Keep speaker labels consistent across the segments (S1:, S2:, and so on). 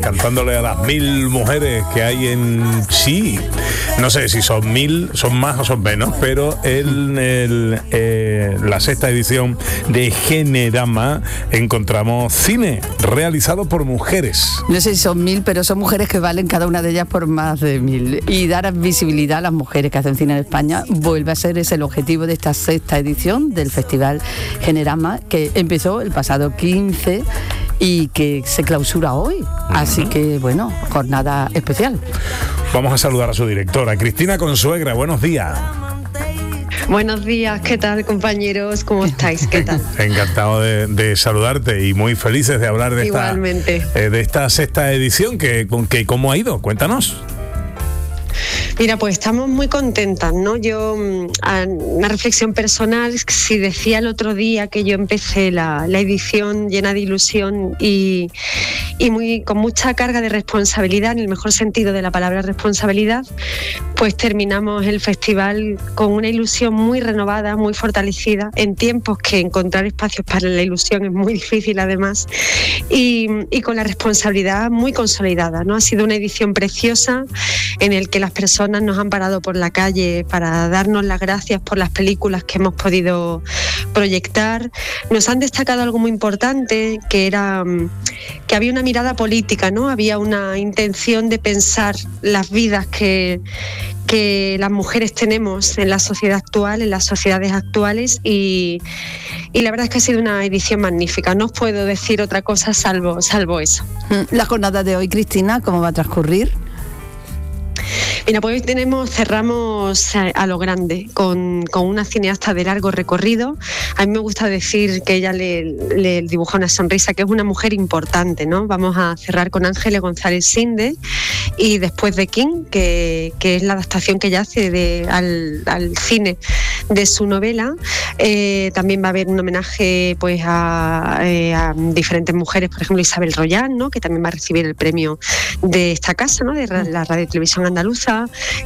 S1: cantándole a las 1000 mujeres que hay en sí. No sé si son 1000, son más o son menos, pero en la sexta edición de Generama encontramos cine realizado por mujeres.
S2: No sé si son 1000, pero son mujeres que valen cada una de ellas por más de 1000. Y dar visibilidad a las mujeres que hacen cine en España vuelve a ser ese el objetivo de esta sexta edición del Festival Generama, que empezó el pasado 15 y que se clausura hoy. Así que, bueno, jornada especial.
S1: Vamos a saludar a su directora, Cristina Consuegra. Buenos días.
S3: Buenos días, ¿qué tal, compañeros? ¿Cómo estáis? ¿Qué tal?
S1: Encantado de saludarte y muy felices de hablar de esta sexta edición. ¿Cómo ha ido? Cuéntanos.
S3: Mira, pues estamos muy contentas, ¿no? Yo, una reflexión personal, si decía el otro día que yo empecé la edición llena de ilusión y con mucha carga de responsabilidad, en el mejor sentido de la palabra responsabilidad, pues terminamos el festival con una ilusión muy renovada, muy fortalecida, en tiempos que encontrar espacios para la ilusión es muy difícil además, y con la responsabilidad muy consolidada, ¿no? Ha sido una edición preciosa en el que las personas nos han parado por la calle para darnos las gracias por las películas que hemos podido proyectar. Nos han destacado algo muy importante, que era que había una mirada política, ¿no? Había una intención de pensar las vidas que las mujeres tenemos en la sociedad actual, en las sociedades actuales, y la verdad es que ha sido una edición magnífica. No os puedo decir otra cosa salvo eso.
S2: La jornada de hoy, Cristina, ¿cómo va a transcurrir?
S3: Mira, pues hoy cerramos a lo grande con una cineasta de largo recorrido. A mí me gusta decir que ella le dibuja una sonrisa, que es una mujer importante, ¿no? Vamos a cerrar con Ángeles González Sinde y después de King, que es la adaptación que ella hace al cine de su novela. También va a haber un homenaje pues a diferentes mujeres, por ejemplo Isabel Royán, ¿no? Que también va a recibir el premio de esta casa, ¿no? De la Radio Televisión Andaluza.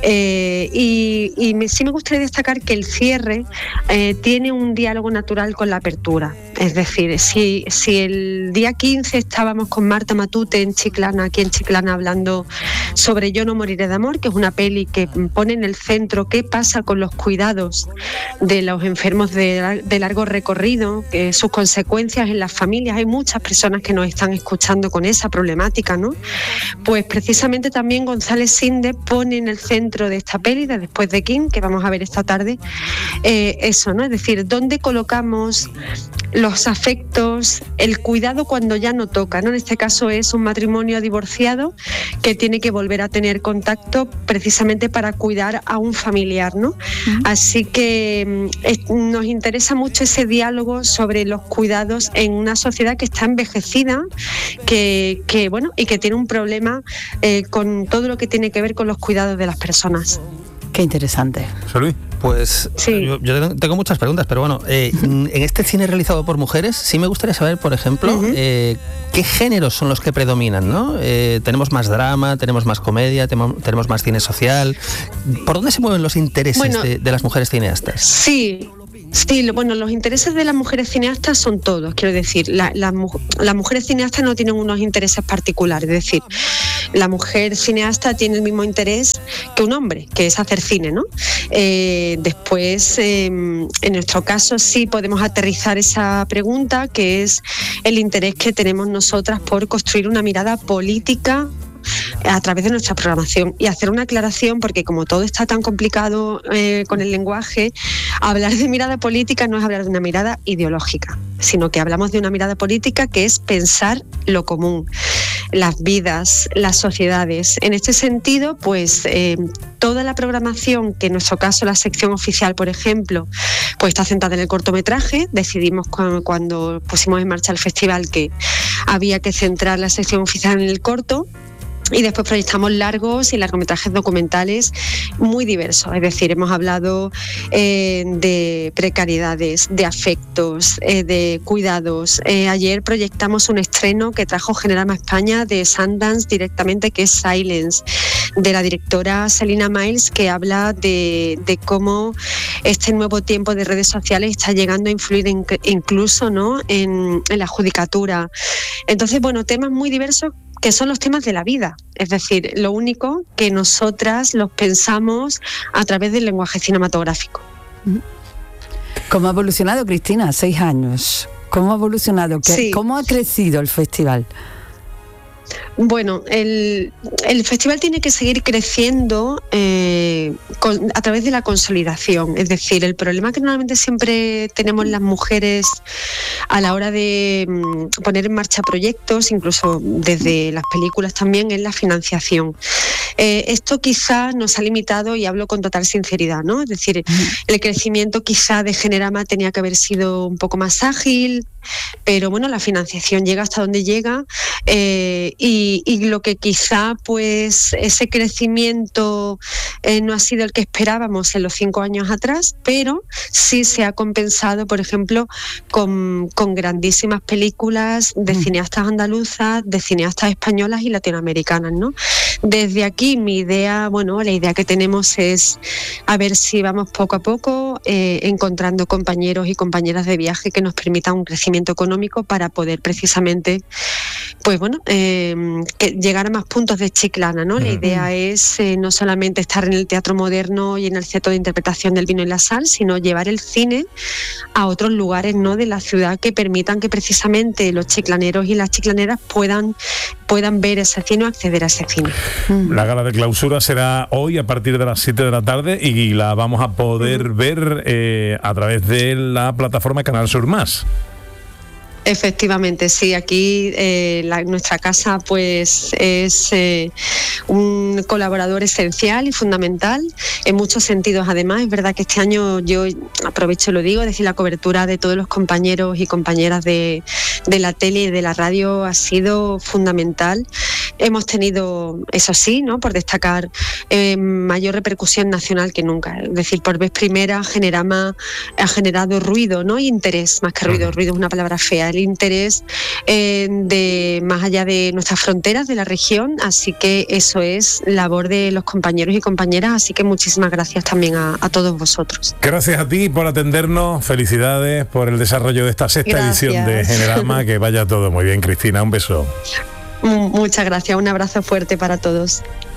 S3: Sí me gustaría destacar que el cierre tiene un diálogo natural con la apertura. Es decir, si el día 15 estábamos con Marta Matute aquí en Chiclana, hablando sobre Yo no moriré de amor, que es una peli que pone en el centro qué pasa con los cuidados de los enfermos de largo recorrido, sus consecuencias en las familias. Hay muchas personas que nos están escuchando con esa problemática, ¿no? Pues precisamente también González Sinde pone en el centro de esta peli, de Después de King, que vamos a ver esta tarde, eso, ¿no? Es decir, ¿dónde colocamos los afectos, el cuidado cuando ya no toca, ¿no? En este caso es un matrimonio divorciado que tiene que volver a tener contacto precisamente para cuidar a un familiar, ¿no? Así que nos interesa mucho ese diálogo sobre los cuidados en una sociedad que está envejecida, que bueno, y que tiene un problema con todo lo que tiene que ver con los cuidados de las personas.
S2: Qué interesante.
S1: José Luis.
S4: Pues sí. Yo tengo muchas preguntas, pero bueno, en este cine realizado por mujeres sí me gustaría saber, por ejemplo, qué géneros son los que predominan, ¿no? Tenemos más drama, tenemos más comedia, tenemos más cine social. ¿Por dónde se mueven los intereses de las mujeres cineastas?
S3: Sí, bueno, los intereses de las mujeres cineastas son todos, quiero decir, las mujeres cineastas no tienen unos intereses particulares, es decir, la mujer cineasta tiene el mismo interés que un hombre, que es hacer cine, ¿no? Después, en nuestro caso sí podemos aterrizar esa pregunta, que es el interés que tenemos nosotras por construir una mirada política a través de nuestra programación, y hacer una aclaración, porque como todo está tan complicado con el lenguaje, hablar de mirada política no es hablar de una mirada ideológica, sino que hablamos de una mirada política que es pensar lo común, las vidas, las sociedades. En este sentido, pues toda la programación, que en nuestro caso la sección oficial, por ejemplo, pues está centrada en el cortometraje. Decidimos cuando pusimos en marcha el festival que había que centrar la sección oficial en el corto. Y después proyectamos largos y largometrajes documentales muy diversos. Es decir, hemos hablado de precariedades, de afectos, de cuidados. Ayer proyectamos un estreno que trajo Generama España de Sundance directamente, que es Silence, de la directora Selina Miles, que habla de cómo este nuevo tiempo de redes sociales está llegando a influir incluso, ¿no?, en la judicatura. Entonces, bueno, temas muy diversos que son los temas de la vida. Es decir, lo único que nosotras los pensamos a través del lenguaje cinematográfico.
S2: ¿Cómo ha evolucionado, Cristina? 6 años. ¿Cómo ha evolucionado?
S3: Sí.
S2: ¿Cómo ha crecido el festival?
S3: Bueno, el festival tiene que seguir creciendo a través de la consolidación. Es decir, el problema que normalmente siempre tenemos las mujeres a la hora de poner en marcha proyectos, incluso desde las películas también, es la financiación. Esto quizás nos ha limitado, y hablo con total sinceridad, ¿no? Es decir, el crecimiento quizá de Generama tenía que haber sido un poco más ágil, pero bueno, la financiación llega hasta donde llega, y lo que quizá pues ese crecimiento no ha sido el que esperábamos en los 5 años atrás, pero sí se ha compensado, por ejemplo, con grandísimas películas de cineastas andaluzas, de cineastas españolas y latinoamericanas, ¿no? Desde aquí mi idea, bueno, la idea que tenemos es a ver si vamos poco a poco encontrando compañeros y compañeras de viaje que nos permitan un crecimiento económico para poder precisamente, pues bueno, que llegar a más puntos de Chiclana, ¿no? La idea es no solamente estar en el teatro moderno y en el centro de interpretación del vino y la sal, sino llevar el cine a otros lugares, ¿no?, de la ciudad, que permitan que precisamente los chiclaneros y las chiclaneras puedan ver ese cine o acceder a ese cine.
S1: La gala de clausura será hoy a partir de las 7 de la tarde y la vamos a poder ver a través de la plataforma Canal Sur Más.
S3: Efectivamente, sí, aquí nuestra casa pues es un colaborador esencial y fundamental en muchos sentidos. Además, es verdad que este año, yo aprovecho y lo digo, es decir, la cobertura de todos los compañeros y compañeras de la tele y de la radio ha sido fundamental. Hemos tenido, eso sí, ¿no?, por destacar, mayor repercusión nacional que nunca. Es decir, por vez primera Generama ha generado ruido, ¿no?, y interés, más que ruido. Ruido es una palabra fea. El interés de más allá de nuestras fronteras, de la región, así que eso es labor de los compañeros y compañeras, así que muchísimas gracias también a todos vosotros.
S1: Gracias a ti por atendernos, felicidades por el desarrollo de esta 6ª edición de Generama, que vaya todo muy bien, Cristina, un beso.
S3: Muchas gracias, un abrazo fuerte para todos.